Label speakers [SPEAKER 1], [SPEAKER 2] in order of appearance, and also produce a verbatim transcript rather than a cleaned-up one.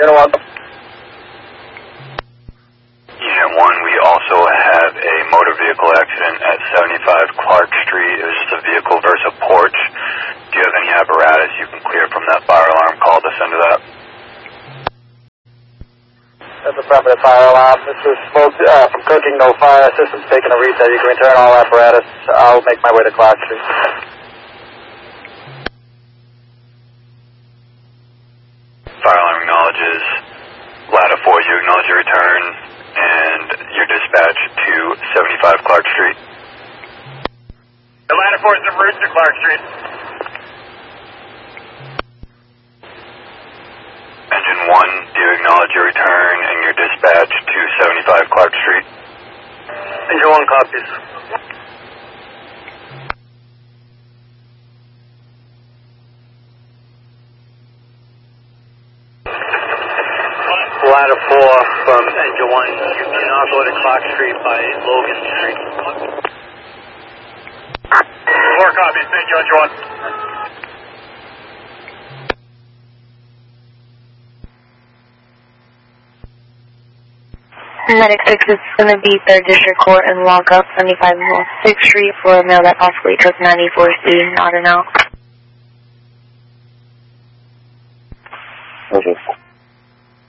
[SPEAKER 1] Unit one.
[SPEAKER 2] Unit one, we also have a motor vehicle accident at seventy-five Clark Street. It was just a vehicle versus a porch. Do you have any apparatus you can clear from that fire alarm call to send to that?
[SPEAKER 1] That's affirmative fire alarm. This is smoke uh, from cooking, no fire. System's taking a reset. You can return all apparatus. I'll make my way to Clark Street.
[SPEAKER 2] Fire alarm acknowledges. Ladder four, you acknowledge your return and your dispatch to seventy-five Clark Street.
[SPEAKER 3] The ladder four is en route to Clark Street.
[SPEAKER 2] Engine one, do you acknowledge your return and your dispatch to seventy-five Clark Street?
[SPEAKER 1] Engine one copies.
[SPEAKER 4] Ladder four from Engine one, you cannot go to Clark Street by Logan Street.
[SPEAKER 3] Four copies, thank you, Engine one.
[SPEAKER 5] Medic six is going to be third District Court and lock up seventy-five sixth Street for a mail that possibly took ninety-four C, not an out.
[SPEAKER 1] Okay.